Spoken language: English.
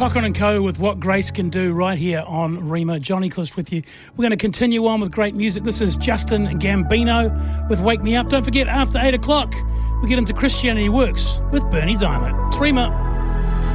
Cochrane & Co. with What Grace Can Do right here on Rima. Johnny Clist with you. We're going to continue on with great music. This is Justin Gambino with Wake Me Up. Don't forget, after 8 o'clock, we get into Christianity Works with Bernie Diamond. It's Rima.